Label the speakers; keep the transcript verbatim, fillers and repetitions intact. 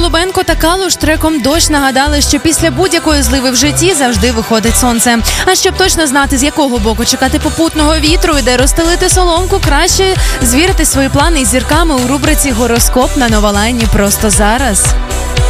Speaker 1: Голубенко та Калуш треком «Дощ» нагадали, що після будь-якої зливи в житті завжди виходить сонце. А щоб точно знати, з якого боку чекати попутного вітру і де розстелити соломку, краще звірити свої плани із зірками у рубриці «Гороскоп» на Новалайні просто зараз.